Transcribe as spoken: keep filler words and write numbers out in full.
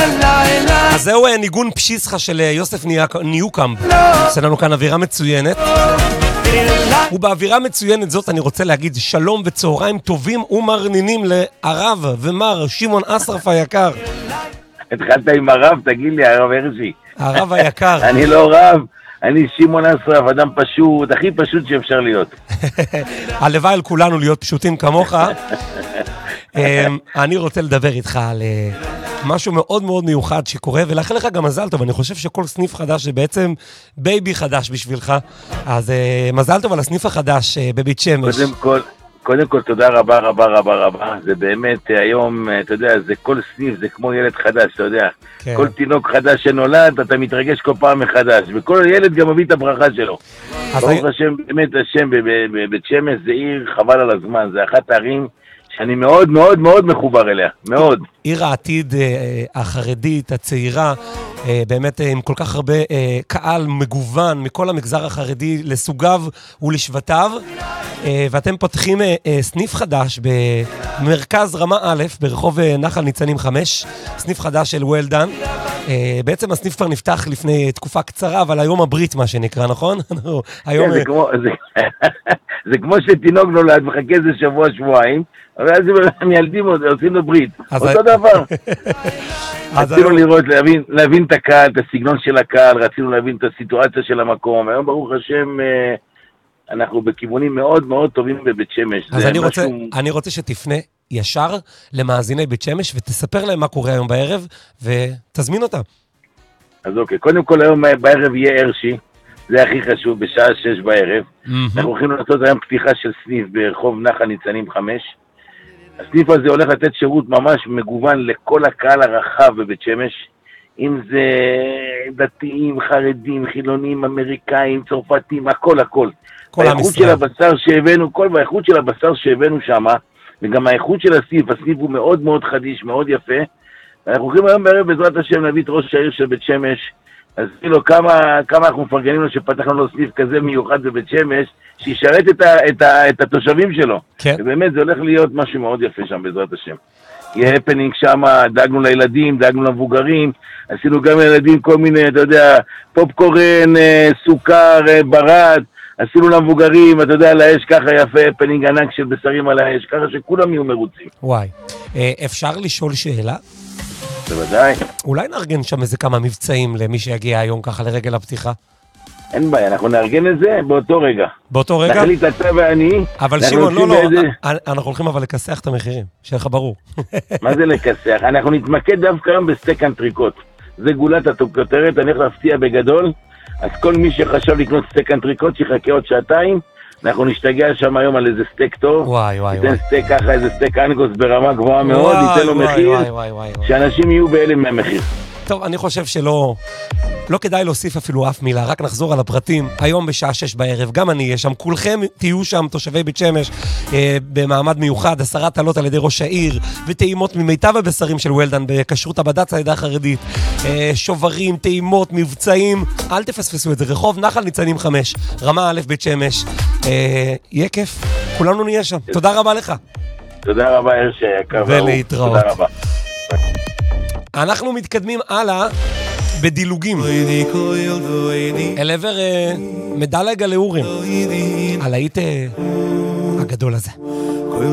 אז זהו ניגון פשיסחה של יוסף ניוקאמפ. עושה לנו כאן אווירה מצוינת. ובאווירה מצוינת זאת אני רוצה להגיד שלום וצהריים טובים ומרנינים לערב ומר שמעון אסרף היקר. התחלת עם הרב, תגיד לי, הרב הרשי. הרב היקר. אני לא רב, אני שמעון אסרף, אדם פשוט, הכי פשוט שאפשר להיות. הלוואי על כולנו להיות פשוטים כמוך. אני רוצה לדבר איתך על משהו מאוד מאוד מיוחד שקורה, ולאחל לך גם מזל טוב. אני חושב שכל סניף חדש זה בעצם בייבי חדש בשבילך. אז מזל טוב על הסניף החדש בבית שמש. קודם כל, קודם כל תודה רבה רבה רבה רבה. זה באמת היום, אתה יודע, זה כל סניף, זה כמו ילד חדש, אתה יודע. כן. כל תינוק חדש שנולד, אתה מתרגש כל פעם מחדש. וכל ילד גם מביא את הברכה שלו. ברוך אני... השם, באמת השם בבית שמש זה עיר חבל על הזמן. זה אחת הערים שאני מאוד מאוד מאוד מחובר אליה, מאוד. עיר העתיד החרדית, הצעירה, באמת עם כל כך הרבה קהל מגוון מכל המגזר החרדי לסוגיו ולשבטיו, ואתם פותחים סניף חדש במרכז רמה א' ברחוב נחל ניצנים חמש, סניף חדש של וולדן. בעצם הסניף כבר נפתח לפני תקופה קצרה, אבל היום הברית מה שנקרא, נכון? כן, זה כמו, זה כמו שתינוק נולד מחכה איזה שבוע, שבועיים, אבל אז הם ילדים עושים לו ברית, אותו דבר. רצינו לראות, להבין את הקהל, את הסגנון של הקהל, רצינו להבין את הסיטואציה של המקום. היום ברוך השם אנחנו בכיוונים מאוד מאוד טובים בבית שמש. אז אני רוצה, אני רוצה שתפנה ישר למאזיני בית שמש ותספר להם מה קורה היום בערב ותזמין אותם. אז אוקיי, קודם כל היום בערב יהיה הרשי, זה הכי חשוב, בשעה שש בערב. אנחנו הולכים לעשות היום פתיחה של סניף ברחוב נחל ניצנים חמש. הסניף הזה הולך לתת שירות ממש מגוון לכל הקהל הרחב בבית שמש, אם זה דתיים, חרדים, חילונים, אמריקאים, צרפתים, הכל הכל. האיכות של הבשר שהבאנו, כל האיכות של הבשר שהבאנו שמה, וגם האיכות של הסניף, הסניף הוא מאוד מאוד חדיש, מאוד יפה. אנחנו הולכים היום בערב בעזרת השם להביא את ראש העיר של בית שמש, אז כאילו כמה, כמה אנחנו מפרגנים לו שפתחנו לו סניף כזה מיוחד בבית שמש, שישרת את, ה, את, ה, את התושבים שלו. כן. ובאמת זה הולך להיות משהו מאוד יפה שם בעזרת השם. יהיה הפנינג שם, דאגנו לילדים, דאגנו למבוגרים, עשינו גם לילדים כל מיני, אתה יודע, פופקורן, סוכר, ברד, עשינו למבוגרים, אתה יודע, על האש ככה יפה, פנינג ענק של בשרים על האש, ככה שכולם יהיו מרוצים. וואי, אפשר לשאול שאלה? בוודאי. אולי נארגן שם איזה כמה מבצעים למי שיגיע היום ככה לרגל הפתיחה? אין בעיה, אנחנו נארגן את זה באותו רגע. באותו רגע? נחליט אתה ואני. אבל שמעון, לא, לא, באיזה... אנחנו הולכים אבל לכסח את המחירים, שיהיה לך ברור. מה זה לכסח? אנחנו נתמקד דווקא היום בסטייק אנטריקוט. זה גולת הכותרת, אני הולך להפתיע בגדול. אז כל מי שחשב לקנות סטייק אנטריקוט, שיחכה עוד שעתיים. אנחנו נשתגע שם היום על איזה סטייק טוב. וואי, וואי, וואי. ניתן סטייק ככה, איזה סטייק אנגוס ברמה גבוהה מאוד, ניתן לו מחיר, שאנשים יהיו בהלם מהמחיר. טוב, אני חושב שלא לא כדאי להוסיף אפילו אף מילה, רק נחזור על הפרטים. היום בשעה שש בערב, גם אני אהיה שם, כולכם תהיו שם, תושבי בית שמש, אה, במעמד מיוחד, עשרה תלות על ידי ראש העיר, וטעימות ממיטב הבשרים של וולדן, בכשרות הבד"ץ העדה החרדית, אה, שוברים, טעימות, מבצעים, אל תפספסו את זה, רחוב נחל ניצנים חמש, רמה א' בית שמש, אה, יהיה כיף, כולנו נהיה שם, תודה רבה לך. תודה רבה, הרשי, יקר. ולהתראות. תודה רבה. אנחנו מתקדמים הלאה בדילוגים אל עבר מדלג הלאורים על העית הגדול הזה.